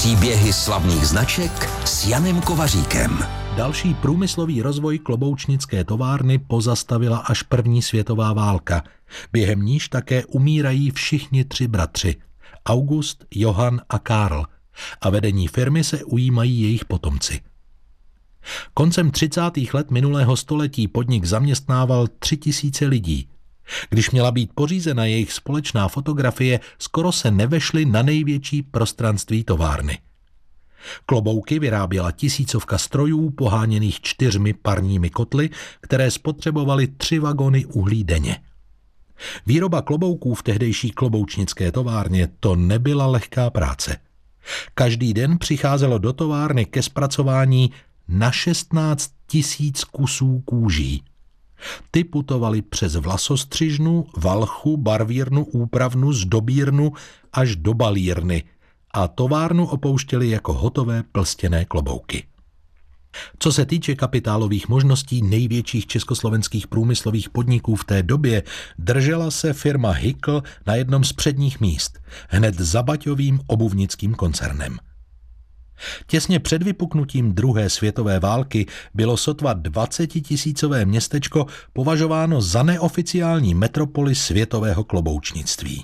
Příběhy slavných značek s Janem Kovaříkem. Další průmyslový rozvoj kloboučnické továrny pozastavila až první světová válka. Během níž také umírají všichni 3 bratři. August, Johann a Karl. A vedení firmy se ujímají jejich potomci. Koncem 30. let minulého století podnik zaměstnával 3000 lidí. Když měla být pořízena jejich společná fotografie, skoro se nevešly na největší prostranství továrny. Klobouky vyráběla 1000 strojů poháněných 4 parními kotly, které spotřebovaly 3 vagony uhlí denně. Výroba klobouků v tehdejší kloboučnické továrně to nebyla lehká práce. Každý den přicházelo do továrny ke zpracování na 16 000 kusů kůží. Ty putovaly přes vlasostřižnu, valchu, barvírnu, úpravnu, zdobírnu až do balírny a továrnu opouštěly jako hotové plstěné klobouky. Co se týče kapitálových možností největších československých průmyslových podniků v té době, držela se firma Hickel na jednom z předních míst, hned za Baťovým obuvnickým koncernem. Těsně před vypuknutím druhé světové války bylo sotva 20 000 městečko považováno za neoficiální metropoli světového kloboučnictví.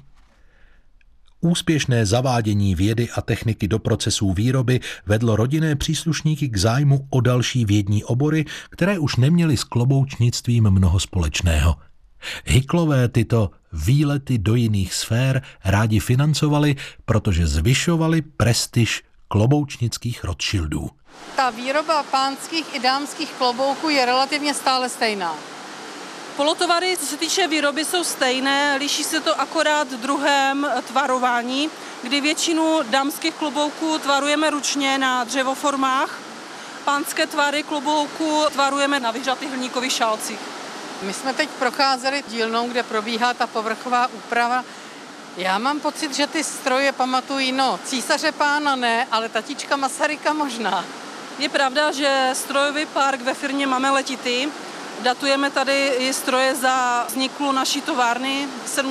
Úspěšné zavádění vědy a techniky do procesů výroby vedlo rodinné příslušníky k zájmu o další vědní obory, které už neměly s kloboučnictvím mnoho společného. Hicklové tyto výlety do jiných sfér rádi financovali, protože zvyšovali prestiž kloboučnických Rothschildů. Ta výroba pánských i dámských klobouků je relativně stále stejná. Polotovary, co se týče výroby, jsou stejné, liší se to akorát druhem tvarování, kdy většinu dámských klobouků tvarujeme ručně na dřevoformách, pánské tvary klobouků tvarujeme na vyhřatých hliníkových šálcích. My jsme teď procházeli dílnou, kde probíhá ta povrchová úprava. Já mám pocit, že ty stroje pamatují, císaře pána ne, ale tatíčka Masaryka možná. Je pravda, že strojový park ve firmě máme letitý. Datujeme tady i stroje za vzniku naší továrny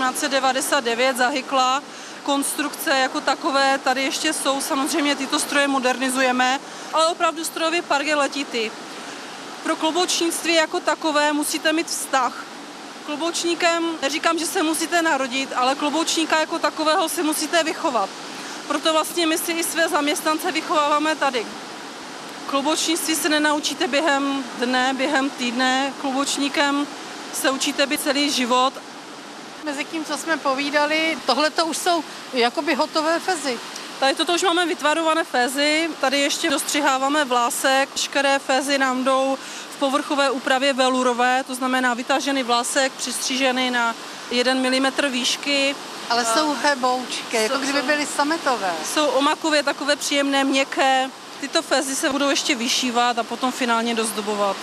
1799 za Hickla. Konstrukce jako takové tady ještě jsou, samozřejmě tyto stroje modernizujeme, ale opravdu strojový park je letitý. Pro kloboučnictví jako takové musíte mít vztah. Kloboučníkem, neříkám, že se musíte narodit, ale kloboučníka jako takového si musíte vychovat. Proto vlastně my si i své zaměstnance vychováváme tady. Kloboučnictví se nenaučíte během dne, během týdne. Kloboučníkem se učíte být celý život. Mezi tím, co jsme povídali, tohle to už jsou jakoby hotové fezy. Tady toto už máme vytvarované fézy, tady ještě dostřiháváme vlásek. Veškeré fézy nám jdou v povrchové úpravě velurové, to znamená vytažený vlásek, přistřížený na 1 mm výšky. Ale jsou heboučky, jako kdyby byly sametové. Jsou omakově takové příjemné, měkké. Tyto fézy se budou ještě vyšívat a potom finálně dozdobovat.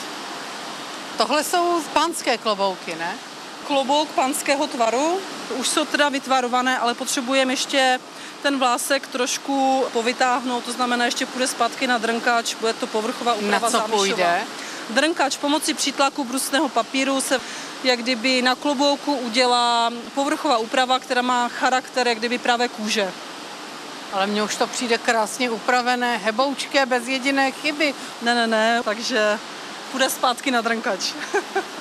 Tohle jsou pánské klobouky, ne? Klobouk pánského tvaru, už jsou teda vytvarované, ale potřebujeme ještě ten vlásek trošku povytáhnout, to znamená, ještě půjde zpátky na drnkač, bude to povrchová úprava závěšová. Na co půjde? Drnkač pomocí přítlaku brusného papíru se jak kdyby na klobouku udělá povrchová úprava, která má charakter jak kdyby právě kůže. Ale mně už to přijde krásně upravené, heboučké, bez jediné chyby. Ne, takže půjde zpátky na drnkač.